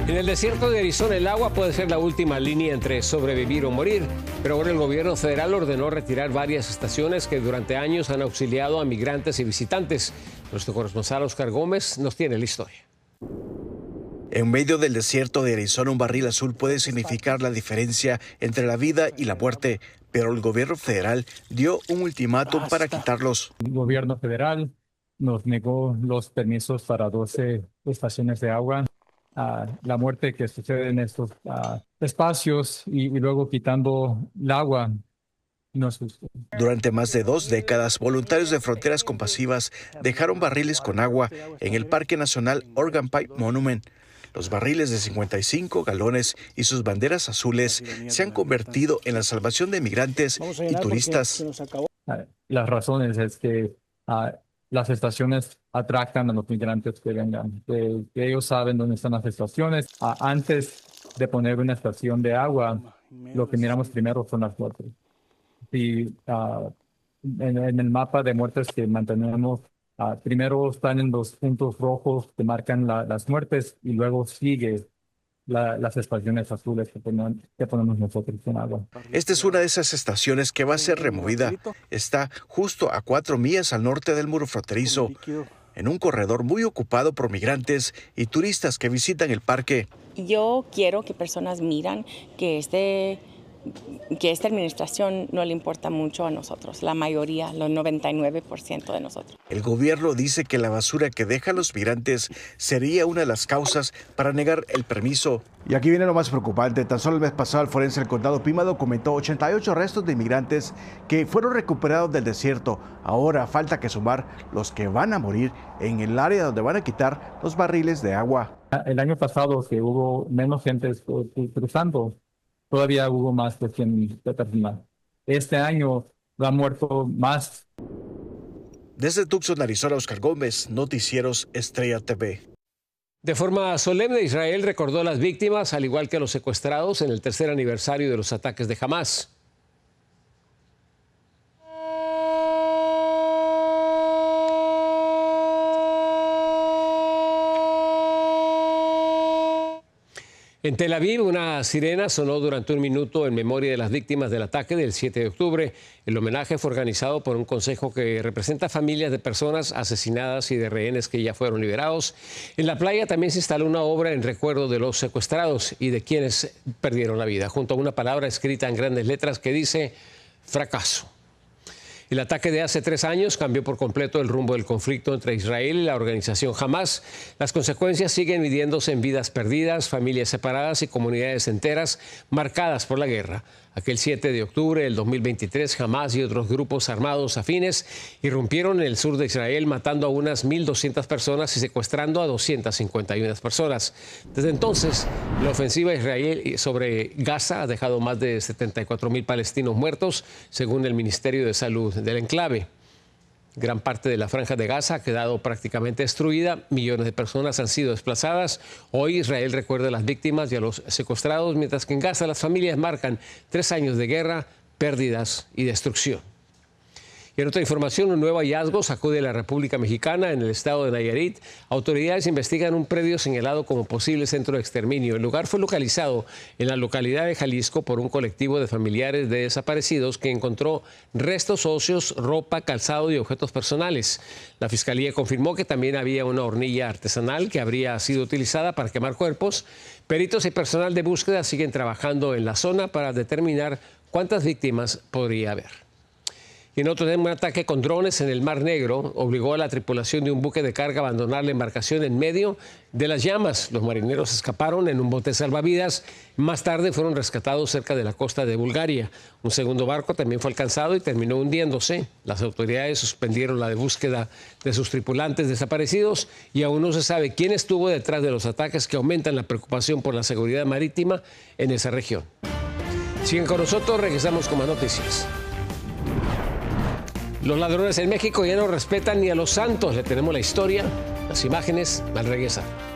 En el desierto de Arizona, el agua puede ser la última línea entre sobrevivir o morir, pero ahora el gobierno federal ordenó retirar varias estaciones que durante años han auxiliado a migrantes y visitantes. Nuestro corresponsal Oscar Gómez nos tiene la historia. En medio del desierto de Arizona, un barril azul puede significar la diferencia entre la vida y la muerte, pero el gobierno federal dio un ultimátum para quitarlos. El gobierno federal nos negó los permisos para 12 estaciones de agua. La muerte que sucede en estos espacios y luego quitando el agua no es justo. Durante más de 2 décadas, voluntarios de Fronteras Compasivas dejaron barriles con agua en el Parque Nacional Organ Pipe Monument. Los barriles de 55 galones y sus banderas azules se han convertido en la salvación de migrantes y turistas. Las razones es que las estaciones atracan a los migrantes que vengan, que ellos saben dónde están las estaciones. Antes de poner una estación de agua, lo que miramos primero son las muertes. Y en el mapa de muertes que mantenemos, primero están en los puntos rojos que marcan las muertes y luego sigue las estaciones azules que ponemos nosotros en agua. Esta es una de esas estaciones que va a ser removida. Está justo a 4 millas al norte del muro fronterizo, en un corredor muy ocupado por migrantes y turistas que visitan el parque. Yo quiero que personas miran que esta administración no le importa mucho a nosotros, la mayoría, los 99% de nosotros. El gobierno dice que la basura que dejan los migrantes sería una de las causas para negar el permiso. Y aquí viene lo más preocupante. Tan solo el mes pasado, el forense del condado Pima documentó 88 restos de inmigrantes que fueron recuperados del desierto. Ahora falta que sumar los que van a morir en el área donde van a quitar los barriles de agua. El año pasado, que hubo menos gente cruzando, todavía hubo más de 100 personas. Este año han muerto más. Desde Tucson, Arizona, Oscar Gómez, Noticieros Estrella TV. De forma solemne, Israel recordó a las víctimas, al igual que a los secuestrados, en el tercer aniversario de los ataques de Hamás. En Tel Aviv, una sirena sonó durante un minuto en memoria de las víctimas del ataque del 7 de octubre. El homenaje fue organizado por un consejo que representa familias de personas asesinadas y de rehenes que ya fueron liberados. En la playa también se instaló una obra en recuerdo de los secuestrados y de quienes perdieron la vida, junto a una palabra escrita en grandes letras que dice fracaso. El ataque de hace 3 años cambió por completo el rumbo del conflicto entre Israel y la organización Hamás. Las consecuencias siguen midiéndose en vidas perdidas, familias separadas y comunidades enteras marcadas por la guerra. Aquel 7 de octubre del 2023, Hamás y otros grupos armados afines irrumpieron en el sur de Israel, matando a unas 1.200 personas y secuestrando a 251 personas. Desde entonces, la ofensiva israelí sobre Gaza ha dejado más de 74.000 palestinos muertos, según el Ministerio de Salud del enclave. Gran parte de la franja de Gaza ha quedado prácticamente destruida. Millones de personas han sido desplazadas. Hoy Israel recuerda a las víctimas y a los secuestrados, mientras que en Gaza las familias marcan 3 años de guerra, pérdidas y destrucción. Y en otra información, un nuevo hallazgo sacude la República Mexicana en el estado de Nayarit. Autoridades investigan un predio señalado como posible centro de exterminio. El lugar fue localizado en la localidad de Jalisco por un colectivo de familiares de desaparecidos que encontró restos óseos, ropa, calzado y objetos personales. La Fiscalía confirmó que también había una hornilla artesanal que habría sido utilizada para quemar cuerpos. Peritos y personal de búsqueda siguen trabajando en la zona para determinar cuántas víctimas podría haber. Y en otro tema, un ataque con drones en el Mar Negro obligó a la tripulación de un buque de carga a abandonar la embarcación en medio de las llamas. Los marineros escaparon en un bote salvavidas. Más tarde fueron rescatados cerca de la costa de Bulgaria. Un segundo barco también fue alcanzado y terminó hundiéndose. Las autoridades suspendieron la búsqueda de sus tripulantes desaparecidos y aún no se sabe quién estuvo detrás de los ataques que aumentan la preocupación por la seguridad marítima en esa región. Sigan con nosotros, regresamos con más noticias. Los ladrones en México ya no respetan ni a los santos. Le tenemos la historia, las imágenes al regresar.